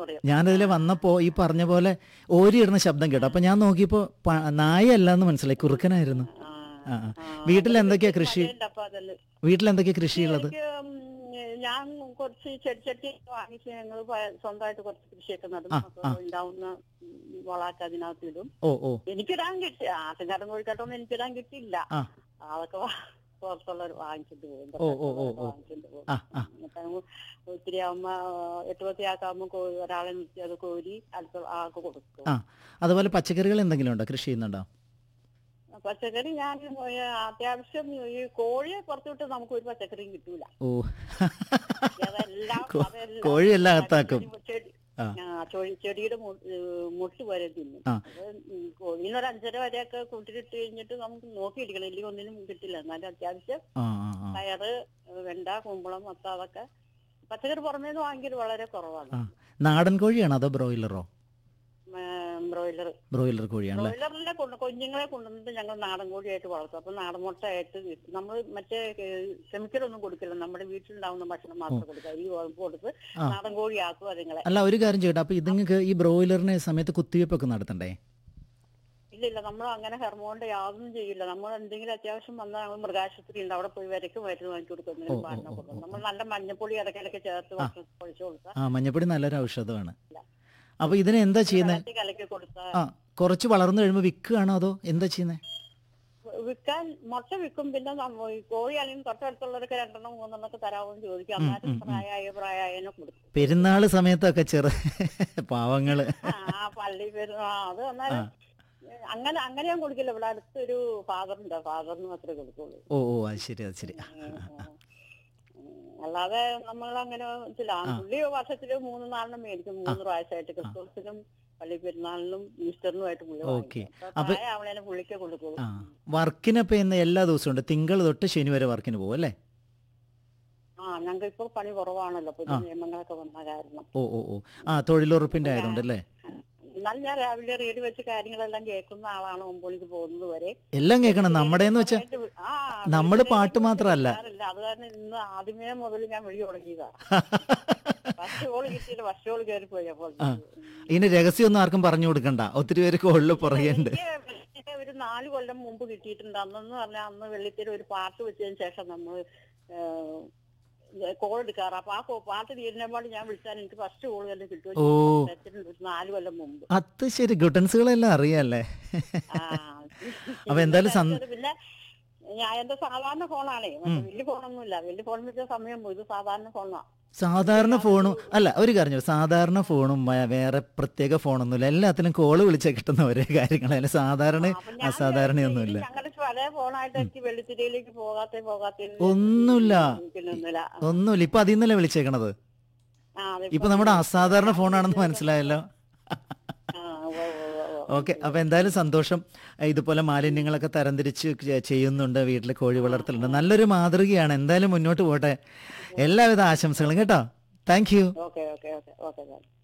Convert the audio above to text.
പറയും. ഞാനതിൽ വന്നപ്പോൾ ഈ പറഞ്ഞ പോലെ ഓരിയിടുന്ന ശബ്ദം കേട്ടോ. അപ്പം ഞാൻ നോക്കിയപ്പോൾ നായയല്ല എന്ന് മനസ്സിലായി, കുറുക്കനായിരുന്നു. ആ ആ. വീട്ടിലെന്തൊക്കെയാ കൃഷി? വീട്ടിലെന്തൊക്കെയാ കൃഷിയുള്ളത്? ഞാൻ കുറച്ച് ചെടിച്ചട്ടി വാങ്ങിച്ച് ഞങ്ങൾ സ്വന്തമായിട്ട് കുറച്ച് കൃഷിയൊക്കെ നടും. ഉണ്ടാവുന്ന വളാക്കി അതിനകത്ത് ഇടും. എനിക്കിടാൻ കിട്ടി, ആട്ടുംകാരൻ കോഴിക്കാട്ടൊന്നും എനിക്കിടാൻ കിട്ടിയില്ല. അതൊക്കെ പുറത്തുള്ളവർ വാങ്ങിച്ചിട്ട് പോകും. ഒത്തിരി ആവുമ്പോ 8-10 ആക്കാവുമ്പോ ഒരാളെ നിർത്തി അത് കോരി അടുത്ത ആൾക്ക് കൊടുക്കും. അതുപോലെ പച്ചക്കറികൾ എന്തെങ്കിലും ഉണ്ടോ, കൃഷി ചെയ്യുന്നുണ്ടോ? പച്ചക്കറി ഞാൻ അത്യാവശ്യം ഈ കോഴിയെ പുറത്തുവിട്ട് നമുക്ക് ഒരു പച്ചക്കറിയും കിട്ടൂല. കോഴിയെല്ലാം അകത്താക്കും. ചെടിയുടെ മുട്ട് വരെ തിന്നും. കോഴീന്ന് ഒരു 5:30 വരെയൊക്കെ കൂട്ടിലിട്ട് കഴിഞ്ഞിട്ട് നമുക്ക് നോക്കിയിരിക്കണം, ഇല്ലെങ്കിൽ ഒന്നിനും കിട്ടില്ല. എന്നാലും അത്യാവശ്യം പയറ്, വെണ്ട, കുമ്പളം, മത്ത അതൊക്കെ പച്ചക്കറി പുറമേന്ന് വാങ്ങിയത് വളരെ കുറവാണ്. നാടൻ കോഴിയാണോ അതോ ബ്രോയിലറോ? ബ്രോയിലർ കോഴിയാണ്. ബ്രോയിലറിനെ കുഞ്ഞുങ്ങളെ കൊണ്ടുവന്നിട്ട് ഞങ്ങൾ നാടൻ കോഴിയായിട്ട് വളർത്തും. അപ്പൊ നാടൻ മുട്ടയായിട്ട് നമ്മൾ മറ്റേ കെമിക്കലൊന്നും കൊടുക്കില്ല, നമ്മുടെ വീട്ടിലുണ്ടാവുന്ന ഭക്ഷണം മാത്രം കൊടുക്കുക. അരി കൊടുത്ത് നാടൻ കോഴിയാക്കും അതുങ്ങളെ. അല്ല, ഒരു കാര്യം ചെയ്യട്ടെ, അപ്പൊ ഇതിങ്ങൾക്ക് ഈ ബ്രോയിലറിനെ സമയത്ത് കുത്തിവെപ്പൊക്കെ നടത്തണ്ടേ? ഇല്ല, നമ്മൾ അങ്ങനെ ഹെർമോണിന്റെ യാതൊന്നും ചെയ്യില്ല. നമ്മൾ എന്തെങ്കിലും അത്യാവശ്യം വന്നാൽ ഞങ്ങൾ മൃഗാശുപത്രി ഉണ്ട്, അവിടെ പോയി വരയ്ക്കും മരുന്ന് വാങ്ങിച്ചു കൊടുക്കും. നമ്മൾ നല്ല മഞ്ഞപ്പൊടി ഇടയ്ക്കിടയ്ക്ക് ചേർത്ത് ഒഴിച്ചു കൊടുക്കാം. മഞ്ഞപ്പൊടി നല്ലൊരു ഔഷധമാണ്. അപ്പൊ ഇതിന് എന്താ ചെയ്യുന്നത്? കുറച്ച് വളർന്നു കഴിയുമ്പോ വിൽക്കുകയാണോ അതോ എന്താ ചെയ്യുന്നത്? വിൽക്കാൻ മുട്ട വിൽക്കും. പിന്നെ കോഴി അല്ലെങ്കിൽ തൊട്ടടുത്തുള്ളവരൊക്കെ 2-3 തരാമെന്ന് ചോദിക്കും. അന്നാലും പ്രായമായതിനെ കൊടുക്കും. പെരുന്നാള് സമയത്തൊക്കെ പാവങ്ങള് പള്ളി അത് വന്നാലും അങ്ങനെ ഞാൻ കൊടുക്കില്ല. ഇവിടെ അടുത്തൊരു ഫാദറുണ്ട്, ഫാദറിന് മാത്രമേ കൊടുക്കുള്ളൂ. അത് ശരി, അത് ശരി. അല്ലാതെ നമ്മളങ്ങനെ പുള്ളി വർഷത്തില് 3-4 മേടിക്കും. 3 പ്രാവശ്യമായിട്ട് ക്രിസ്മസിനും പള്ളി പെരുന്നാളിനും ഈസ്റ്ററിനുമായിട്ട് പുള്ളി പുള്ളിക്ക് കൊടുക്കും. വർക്കിനപ്പൊ എല്ലാ ദിവസവും ഉണ്ട്, തിങ്കൾ തൊട്ട് ശനി വരെ വർക്കിന് പോകും അല്ലേ? ഞങ്ങൾക്ക് ഇപ്പൊ പണി കുറവാണല്ലോ, പുതിയ നിയമങ്ങളൊക്കെ വന്ന കാരണം. തൊഴിലുറപ്പിന്റെ ആയതുകൊണ്ട് അല്ലേ? എന്നാലും ഞാൻ രാവിലെ റേഡിയോ വെച്ച് കാര്യങ്ങളെല്ലാം കേൾക്കുന്ന ആളാണ്. 9 മണിക്ക് പോകുന്നത് വരെ എല്ലാം കേൾക്കണം. നമ്മുടെന്ന് വെച്ചാ നമ്മള് പാട്ട് മാത്രല്ല, അത് കാരണം ഇന്ന് ആദ്യമേ മുതൽ ഞാൻ വിളി തുടങ്ങിയതാ. ഫസ്റ്റ് കോള് കിട്ടിയിട്ട് ഫസ്റ്റ് കോള് കയറിപ്പോയി. അപ്പോൾ ഇതിന് രഹസ്യമൊന്നും ആർക്കും പറഞ്ഞു കൊടുക്കണ്ട, ഒത്തിരി പേര് കോളില് പുറകെയുണ്ട്. ഒരു 4 കൊല്ലം മുമ്പ് കിട്ടിയിട്ടുണ്ട്. അന്നെന്ന് പറഞ്ഞാൽ അന്ന് വെള്ളിത്തിരി ഒരു പാട്ട് വെച്ചതിന് ശേഷം നമ്മൾ കോൾ എടുക്കാറ്. അപ്പൊ ആ പാട്ട് തീരുന്നപാട് ഞാൻ വിളിച്ചാൽ എനിക്ക് ഫസ്റ്റ് കോൾ തന്നെ കിട്ടും. 4 കൊല്ലം മുമ്പ്. അത് ശരി, ഗുട്ടൻസുകളെല്ലാം അറിയാല്ലേ? അപ്പൊ എന്തായാലും പിന്നെ ഞാൻ എന്റെ സാധാരണ ഫോണാണേ, വലിയ ഫോണൊന്നുമില്ല. വലിയ ഫോൺ വെച്ച സമയം പോയി. ഇത് സാധാരണ ഫോണാ. സാധാരണ ഫോണും അല്ല, ഒരു കാര്യം, സാധാരണ ഫോണും വേറെ പ്രത്യേക ഫോണൊന്നുമില്ല, എല്ലാത്തിനും കോള് വിളിച്ചാൽ കിട്ടുന്ന ഒരേ കാര്യങ്ങൾ. സാധാരണ അസാധാരണയൊന്നുമില്ല. ഒന്നുമില്ല. ഇപ്പൊ അതിൽ നിന്നല്ലേ വിളിച്ചേക്കണത്? ഇപ്പൊ നമ്മുടെ അസാധാരണ ഫോണാണെന്ന് മനസ്സിലായല്ലോ. ഓക്കെ, അപ്പൊ എന്തായാലും സന്തോഷം. ഇതുപോലെ മാലിന്യങ്ങളൊക്കെ തരംതിരിച്ച് ചെയ്യുന്നുണ്ട്, വീട്ടിലെ കോഴി വളർത്തലുണ്ട്. നല്ലൊരു മാതൃകയാണ്. എന്തായാലും മുന്നോട്ട് പോട്ടെ. എല്ലാവിധ ആശംസകളും കേട്ടോ. Thank you.